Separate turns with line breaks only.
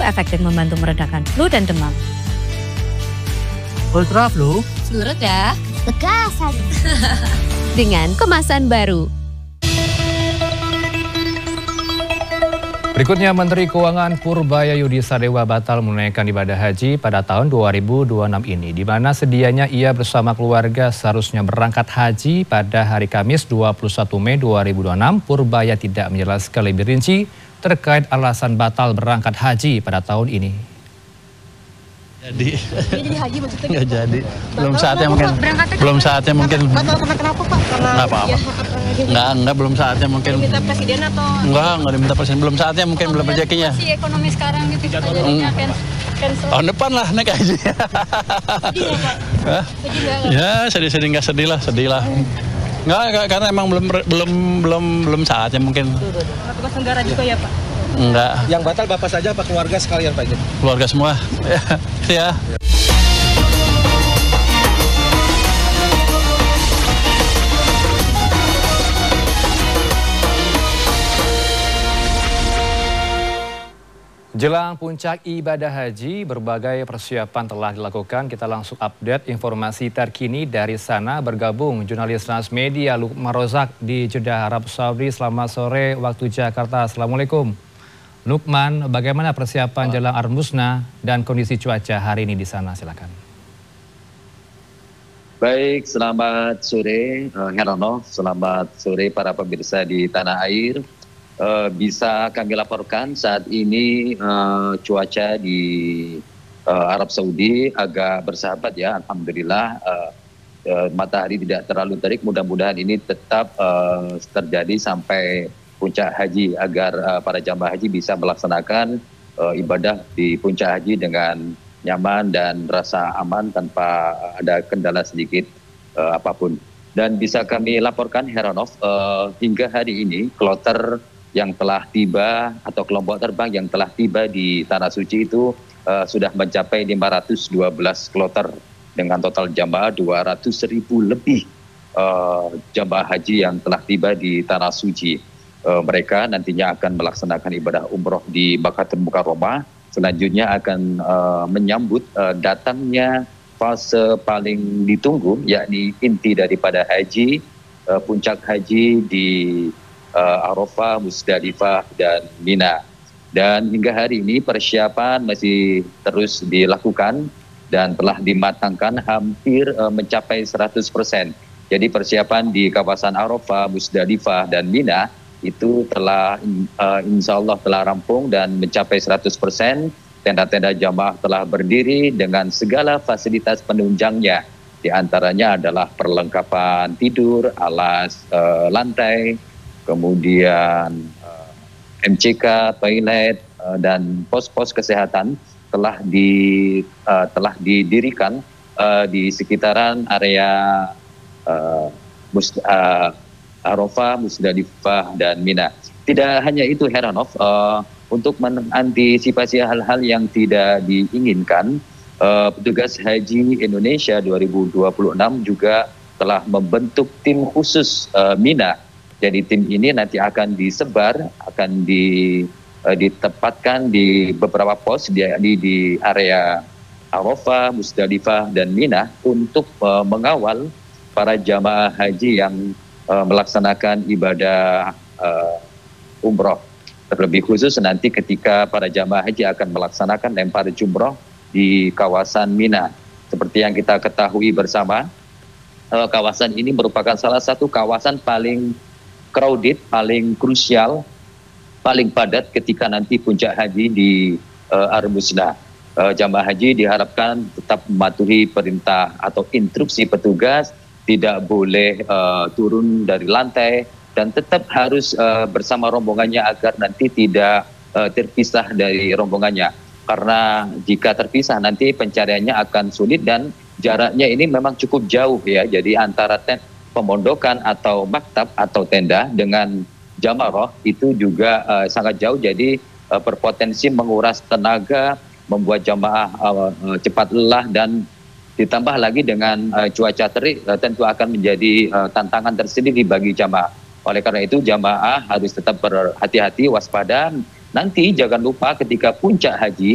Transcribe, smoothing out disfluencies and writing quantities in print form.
efektif membantu meredakan flu dan demam.
Ultra Flu,
Flu reda
Tegasan
dengan kemasan baru.
Berikutnya, Menteri Keuangan Purbayayudi Sadewa batal menunaikan ibadah haji pada tahun 2026 ini, di mana sedianya ia bersama keluarga seharusnya berangkat haji pada hari Kamis 21 Mei 2026. Purbaya tidak menjelaskan lebih rinci terkait alasan batal berangkat haji pada tahun ini.
Jadi
haji maksudnya
nggak jadi, belum saatnya mungkin, belum saatnya mungkin.
Kenapa Pak? Karena
Nggak apa-apa. Enggak, belum saatnya mungkin.
diminta presiden atau
Enggak diminta presiden, belum saatnya mungkin, belum rezekinya.
si ekonomi sekarang gitu jadinya cancel.
Tahun depan lah naik haji.
Sedih ya Pak?
Hah?
Sedih nggak?
Ya sedih-sedih, nggak sedih lah. Nggak, karena emang belum saatnya mungkin.
Tugas negara juga ya Pak?
Enggak,
yang batal Bapak saja apa keluarga sekalian Pak?
keluarga semua. Ya.
Jelang puncak ibadah haji, berbagai persiapan telah dilakukan. Kita langsung update informasi terkini dari sana. Bergabung jurnalis Transmedia Lukman Rozak di Jeddah, Arab Saudi. Selamat sore waktu Jakarta. Assalamualaikum. Lukman, bagaimana persiapan jelang Armusna dan kondisi cuaca hari ini di sana? Silakan.
Baik, selamat sore Heranov, selamat sore para pemirsa di tanah air. Bisa kami laporkan saat ini cuaca di Arab Saudi agak bersahabat ya, alhamdulillah. Matahari tidak terlalu terik, mudah-mudahan ini tetap terjadi sampai puncak haji agar para jamaah haji bisa melaksanakan ibadah di puncak haji dengan nyaman dan rasa aman tanpa ada kendala sedikit apapun. Dan bisa kami laporkan Heranov, hingga hari ini kloter yang telah tiba atau kelompok terbang yang telah tiba di Tanah Suci itu sudah mencapai 512 kloter dengan total jamaah 200.000 lebih jamaah haji yang telah tiba di Tanah Suci. Mereka nantinya akan melaksanakan ibadah umroh di Makkatul Mukarramah. Selanjutnya akan menyambut datangnya fase paling ditunggu, yakni inti daripada haji, puncak haji di Arafah, Musdalifah, dan Mina. Dan hingga hari ini persiapan masih terus dilakukan dan telah dimatangkan hampir mencapai 100%. Jadi persiapan di kawasan Arafah, Musdalifah, dan Mina itu telah insya Allah telah rampung dan mencapai 100%. Tenda-tenda jamaah telah berdiri dengan segala fasilitas penunjangnya. Di antaranya adalah perlengkapan tidur, alas lantai, kemudian MCK, toilet, dan pos-pos kesehatan telah didirikan di sekitaran area Arafah, Musdalifah, dan Mina. Tidak hanya itu Heranov, untuk mengantisipasi hal-hal yang tidak diinginkan, petugas haji Indonesia 2026 juga telah membentuk tim khusus Mina. Jadi tim ini nanti akan disebar, akan ditempatkan di beberapa pos di area Arafah, Musdalifah, dan Mina untuk mengawal para jamaah haji yang melaksanakan ibadah umroh. Terlebih khusus nanti ketika para jamaah haji akan melaksanakan lempar jumroh di kawasan Mina. Seperti yang kita ketahui bersama, kawasan ini merupakan salah satu kawasan paling crowded, paling krusial, paling padat ketika nanti puncak haji di Armusna. Jamaah haji diharapkan tetap mematuhi perintah atau instruksi petugas, tidak boleh turun dari lantai, dan tetap harus bersama rombongannya agar nanti tidak terpisah dari rombongannya. Karena jika terpisah nanti pencariannya akan sulit dan jaraknya ini memang cukup jauh ya. Jadi antara pemondokan atau maktab atau tenda dengan jamaroh itu juga sangat jauh, jadi berpotensi menguras tenaga, membuat jamaah cepat lelah, dan ditambah lagi dengan cuaca terik tentu akan menjadi tantangan tersendiri bagi jamaah. Oleh karena itu jamaah harus tetap berhati-hati, waspada. Nanti jangan lupa ketika puncak haji